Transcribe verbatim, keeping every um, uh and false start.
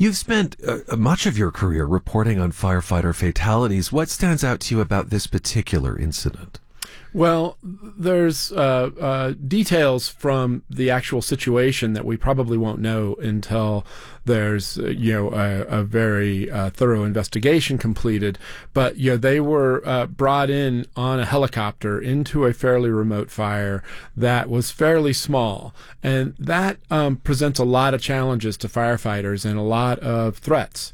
You've spent uh, much of your career reporting on firefighter fatalities. What stands out to you about this particular incident? Well, there's uh, uh, details from the actual situation that we probably won't know until there's uh, you know a, a very uh, thorough investigation completed. But you know they were uh, brought in on a helicopter into a fairly remote fire that was fairly small, and that um, presents a lot of challenges to firefighters and a lot of threats.